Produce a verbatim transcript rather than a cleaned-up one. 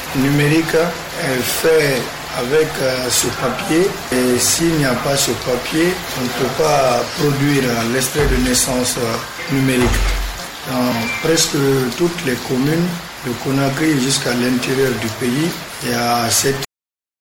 numérique est fait avec euh, ce papier, et s'il n'y a pas ce papier, on ne peut pas produire l'extrait de naissance euh, numérique. Dans presque toutes les communes de Conakry jusqu'à l'intérieur du pays, il y a cette